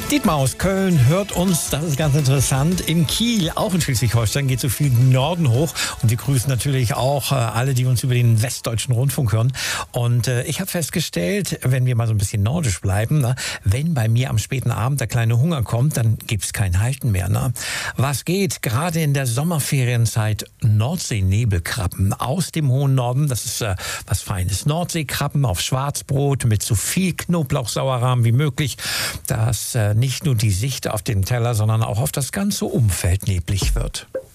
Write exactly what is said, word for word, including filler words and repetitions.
Dietmar aus Köln hört uns, das ist ganz interessant, in Kiel, auch in Schleswig-Holstein, geht so viel Norden hoch. Und wir grüßen natürlich auch äh, alle, die uns über den Westdeutschen Rundfunk hören. Und äh, ich habe festgestellt, wenn wir mal so ein bisschen nordisch bleiben, na, wenn bei mir am späten Abend der kleine Hunger kommt, dann gibt's kein Halten mehr. Na. Was geht? Gerade in der Sommerferienzeit Nordsee-Nebelkrabben aus dem hohen Norden. Das ist äh, was Feines. Nordseekrabben auf Schwarzbrot mit so viel Knoblauchsauerrahm wie möglich. Das äh, nicht nur die Sicht auf den Teller, sondern auch auf das ganze Umfeld neblig wird.